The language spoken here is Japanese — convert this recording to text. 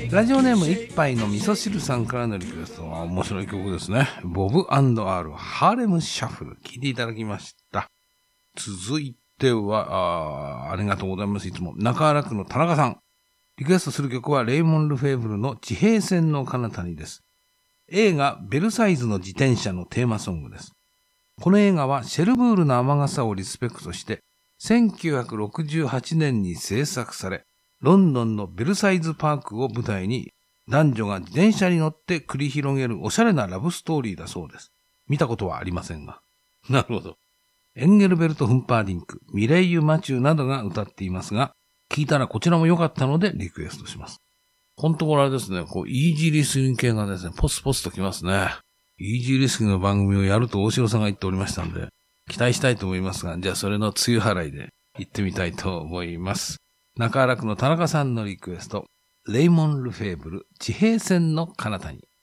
ラジオネーム一杯の味噌汁さんからのリクエストは面白い曲ですね。ボブ&アールハーレムシャッフル聴いていただきました。続いては、ありがとうございます。いつも中原区の田中さん。リクエストする曲はレイモン・ルフェーブルの地平線の彼方にです。映画ベルサイズの自転車のテーマソングです。この映画はシェルブールの雨傘をリスペクトして1968年に制作され、ロンドンのベルサイズパークを舞台に男女が自転車に乗って繰り広げるおしゃれなラブストーリーだそうです。見たことはありませんが。なるほど。エンゲルベルト・フンパーディンク、ミレイユ・マチューなどが歌っていますが、聞いたらこちらも良かったのでリクエストします。このところはですね、イージーリスニング系がですね、ポスポスときますね。イージーリスニングの番組をやると大城さんが言っておりましたんで、期待したいと思いますが、じゃあそれの梅雨払いで行ってみたいと思います。中原区の田中さんのリクエスト、レイモン・ルフェーブル、地平線の彼方に。